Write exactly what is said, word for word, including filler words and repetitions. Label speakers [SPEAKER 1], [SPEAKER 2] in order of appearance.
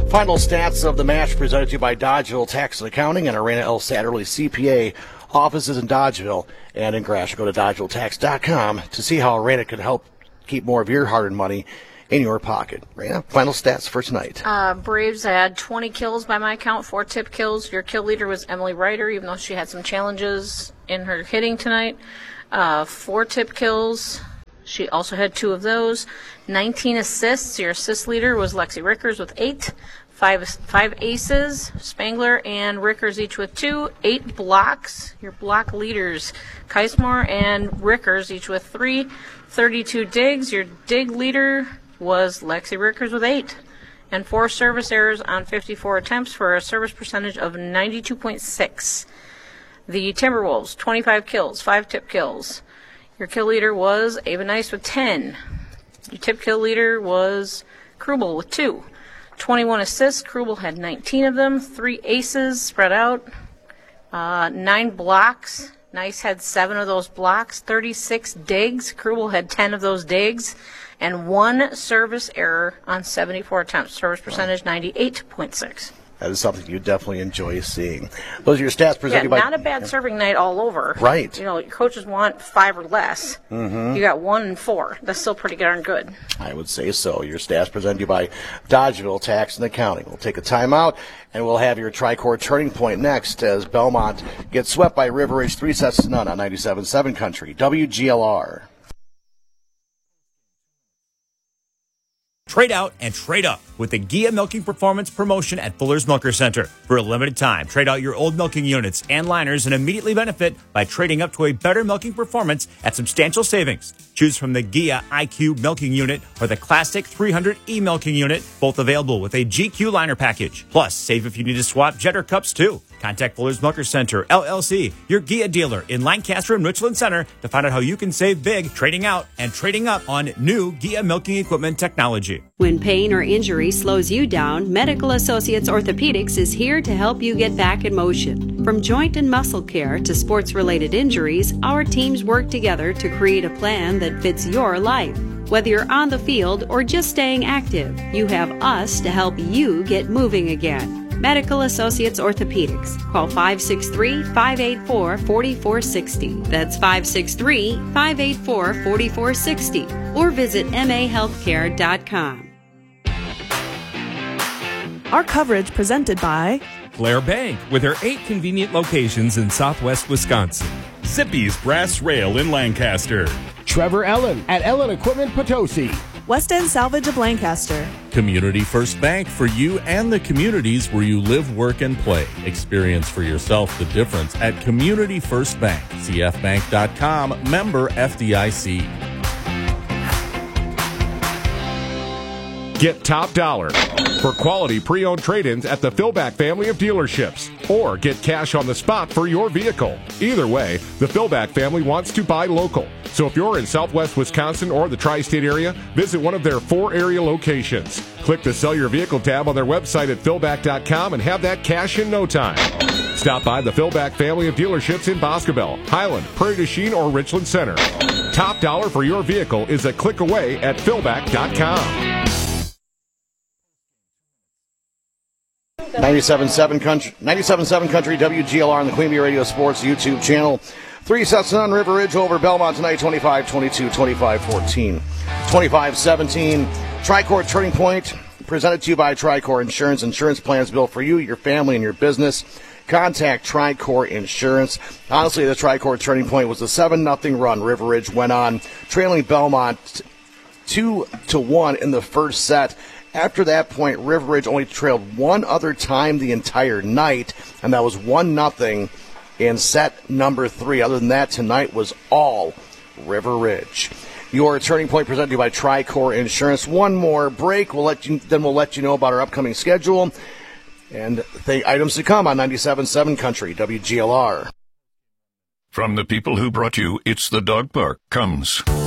[SPEAKER 1] Final stats of the match presented to you by Dodgeville Tax and Accounting and Arena El Satterley C P A offices in Dodgeville and in Gratiot. Go to Dodgeville Tax dot com to see how Arena can help keep more of your hard-earned money in your pocket. Arena, final stats for tonight.
[SPEAKER 2] Uh, Braves had twenty kills by my count, four tip kills. Your kill leader was Emily Ryder, even though she had some challenges in her hitting tonight. Uh, four tip kills. She also had two of those. nineteen assists. Your assist leader was Lexi Rickers with eight. Five, five aces, Spangler and Rickers each with two. Eight blocks. Your block leaders, Keismore and Rickers each with three. thirty-two digs. Your dig leader was Lexi Rickers with eight. And four service errors on fifty-four attempts for a service percentage of ninety-two point six. The Timberwolves, twenty-five kills, five tip kills. Your kill leader was Ava Nice with ten. Your tip kill leader was Krubel with two. twenty-one assists. Krubel had nineteen of them. Three aces spread out. Uh, nine blocks. Nice had seven of those blocks. thirty-six digs. Krubel had ten of those digs. And one service error on seventy-four attempts. Service percentage ninety-eight point six.
[SPEAKER 1] That is something you definitely enjoy seeing. Those are your stats presented
[SPEAKER 2] yeah,
[SPEAKER 1] by...
[SPEAKER 2] not a bad serving night all over.
[SPEAKER 1] Right.
[SPEAKER 2] You know, your coaches want five or less. Mm-hmm. You got one and four. That's still pretty darn good.
[SPEAKER 1] I would say so. Your stats presented to you by Dodgeville Tax and Accounting. We'll take a timeout, and we'll have your Tricor Turning Point next as Belmont gets swept by River Ridge three sets to none on ninety-seven point seven Country. W G L R.
[SPEAKER 3] Trade out and trade up with the Gia Milking Performance promotion at Fuller's Milker Center. For a limited time, trade out your old milking units and liners and immediately benefit by trading up to a better milking performance at substantial savings. Choose from the Gia I Q milking unit or the classic three hundred E milking unit, both available with a G Q liner package. Plus, save if you need to swap Jetter cups too. Contact Fuller's Milker Center, L L C, your Gia dealer in Lancaster and Richland Center to find out how you can save big trading out and trading up on new Gia milking equipment technology.
[SPEAKER 4] When pain or injury slows you down, Medical Associates Orthopedics is here to help you get back in motion. From joint and muscle care to sports-related injuries, our teams work together to create a plan that fits your life. Whether you're on the field or just staying active, you have us to help you get moving again. Medical Associates Orthopedics. Call five six three, five eight four, four four six zero. That's five six three, five eight four, four four six zero. Or visit m a healthcare dot com.
[SPEAKER 5] Our coverage presented by
[SPEAKER 6] Blair Bank, with her eight convenient locations in southwest Wisconsin. Zippy's Brass Rail in Lancaster.
[SPEAKER 7] Trevor Ellen at Ellen Equipment Potosi.
[SPEAKER 5] West End Salvage of Lancaster.
[SPEAKER 8] Community First Bank, for you and the communities where you live, work, and play. Experience for yourself the difference at Community First Bank. C F bank dot com, member F D I C.
[SPEAKER 9] Get top dollar for quality pre-owned trade-ins at the Philback family of dealerships, or get cash on the spot for your vehicle. Either way, the Philback family wants to buy local. So if you're in southwest Wisconsin or the tri-state area, visit one of their four area locations. Click the Sell Your Vehicle tab on their website at philback dot com and have that cash in no time. Stop by the Philback family of dealerships in Boscobel, Highland, Prairie du Chien, or Richland Center. Top dollar for your vehicle is a click away at philback dot com.
[SPEAKER 1] ninety-seven point seven Country, ninety-seven point seven Country, W G L R on the Queen Bee Radio Sports YouTube channel. Three sets on River Ridge over Belmont tonight, twenty-five twenty-two, twenty-five fourteen, twenty-five seventeen. Tricor Turning Point, presented to you by Tricor Insurance. Insurance plans built for you, your family, and your business. Contact Tricor Insurance. Honestly, the Tricor Turning Point was a seven nothing run River Ridge went on, trailing Belmont two to one in the first set. After that point, River Ridge only trailed one other time the entire night, and that was one nothing in set number three. Other than that, tonight was all River Ridge. Your Turning Point presented to you by Tricor Insurance. One more break. We'll let you, then we'll let you know about our upcoming schedule and the items to come on ninety-seven point seven Country, W G L R.
[SPEAKER 10] From the people who brought you It's the Dog Park comes